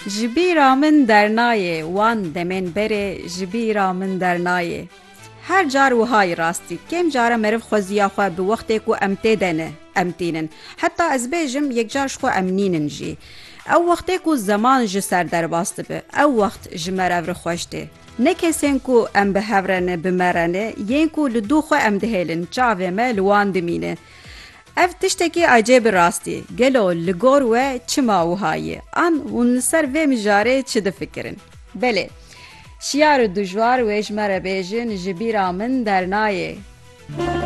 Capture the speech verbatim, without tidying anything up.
Ji bîra min dernayê, wan demên berê ji bîra min dernayê. Her car wihayê rastî, kêm cara meriv xweziya xwe bi wextê ku em tê de ne, em tînin. Heta ez bêjim yekcar ji xwe em nînin jî. Ew wextê ku zeman ji ser derbas dibe, ew wext ji me rev re xweş tê. Ne kesên ku em bi hev re ne bi me re ne, yên ku li dû xwe em dihêlin, çavê me li wan dimîne. Ev tiştekî acêb rastî, gelo li gor we çima wihayê, an hûn li ser vê mijarê çi difikirin? Belê, şiyar û dijwar wê ji me re bêjin ji bîra min dernayê.